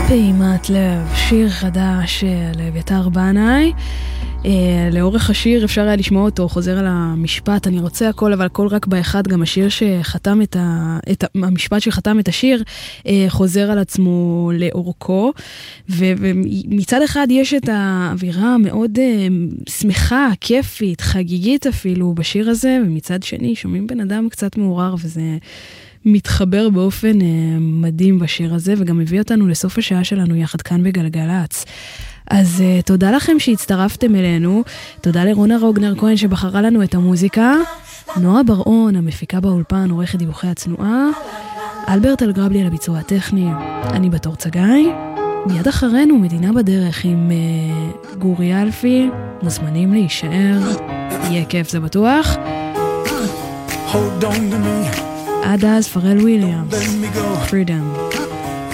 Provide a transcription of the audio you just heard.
פעימת לב, שיר חדש של אביתר בנאי. לאורך השיר אפשר היה לשמוע אותו חוזר על המשפט אני רוצה הכל אבל הכל רק באחד. גם השיר שחתם המשפט שחתם את השיר חוזר על עצמו לאורכו, ומצד אחד יש את האווירה המאוד שמחה, כיפית, חגיגית אפילו בשיר הזה, ומצד שני שומעים בן אדם קצת מעורר, וזה מתחבר באופן מדהים בשיר הזה, וגם מביא אותנו לסוף השעה שלנו יחד כאן בגלגלץ. אז תודה לכם שהצטרפתם אלינו, תודה לרונה רוגנר כהן שבחרה לנו את המוזיקה, נועה ברעון המפיקה באולפן, עורכת דיווחי הצנועה, אלברט אלגרבלי על הביצוע הטכני, אני בתור צגאי. מיד אחרינו מדינה בדרך עם גורי אלפי, מוזמנים להישאר, יהיה כיף זה בטוח. עד אז פרל וויליאמס, Freedom.